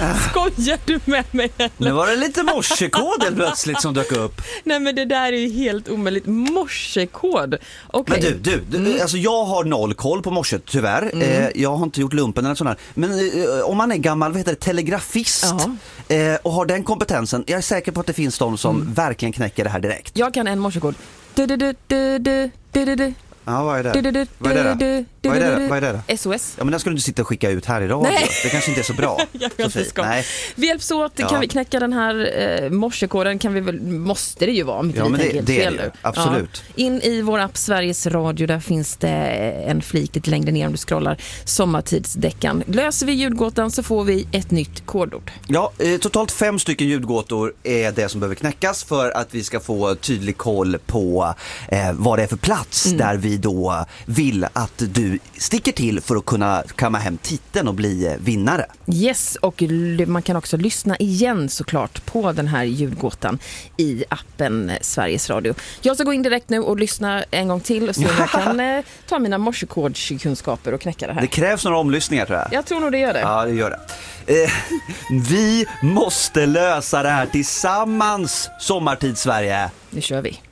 Skojar du med mig? Nu var det lite morsekod helt plötsligt som dök upp. Nej, men det där är ju helt omöjligt. Morsekod. Okay. Men du alltså jag har noll koll på morse, tyvärr. Jag har inte gjort lumpen eller sån här. Men om man är gammal, vad heter det, telegrafist och har den kompetensen, jag är säker på att det finns de som verkligen knäcker det här direkt. Jag kan en morsekod. Ja, vad är det? Vad är det? SOS. Ja, men den skulle du inte sitta och skicka ut här i radio. Nej. Det kanske inte är så bra. Nej. Vi hjälps åt, kan vi knäcka den här morsekoden, måste det ju vara. Ja, men det är det. Absolut. Ja. In i vår app Sveriges Radio, där finns det en flik lite längre ner om du scrollar, sommartidsdeckan. Löser vi ljudgåtan så får vi ett nytt kodord. Ja, totalt 5 stycken ljudgåtor är det som behöver knäckas för att vi ska få tydlig koll på vad det är för plats där vi då vill att du sticker till för att kunna kamma hem titeln och bli vinnare. Yes, och man kan också lyssna igen såklart på den här ljudgåtan i appen Sveriges Radio. Jag ska gå in direkt nu och lyssna en gång till och se om jag kan ta mina morsekodskunskaper och knäcka det här. Det krävs några omlyssningar, tror jag. Jag tror nog det gör det. Ja, det gör det. Vi måste lösa det här tillsammans, Sommartid Sverige. Nu kör vi.